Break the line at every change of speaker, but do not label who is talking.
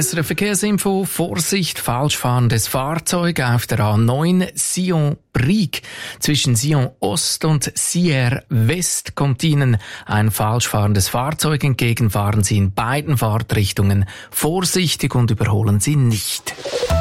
SRF Verkehrsinfo, Vorsicht, falschfahrendes Fahrzeug auf der A9 Sion-Brieg. Zwischen Sion Ost und Sierre West kommt Ihnen ein falschfahrendes Fahrzeug entgegen. Fahren Sie in beiden Fahrtrichtungen vorsichtig und überholen Sie nicht.